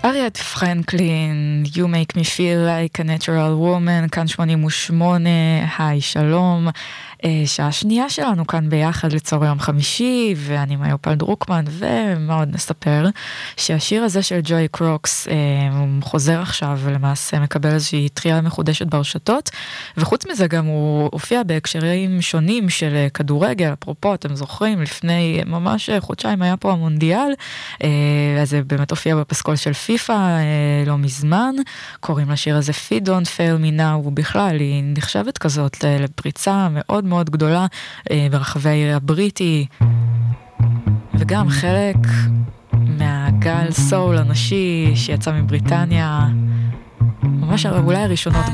אריאט פרנקלין, You Make Me Feel Like a Natural Woman, כאן 88, היי, שלום. שעה שנייה שלנו כאן ביחד לצור יום חמישי, ואני מיופל דרוקמן, ומה עוד נספר? שהשיר הזה של ג'וי קרוקס הוא חוזר עכשיו, ולמעשה מקבל איזושהי טריה מחודשת ברשתות, וחוץ מזה גם הוא הופיע בהקשרים שונים של כדורגל, אפרופו, אתם זוכרים, לפני ממש חודשיים היה פה המונדיאל, אז זה באמת הופיע בפסקול של פיפה לא מזמן, קוראים לשיר הזה Feed Don't Fail Me Now, ובכלל היא נחשבת כזאת לפריצה מאוד מאוד גדולה ברחבי הבריטי, וגם חלק מהגל סול הנשי שיצא מבריטניה, ממש אולי הראשונות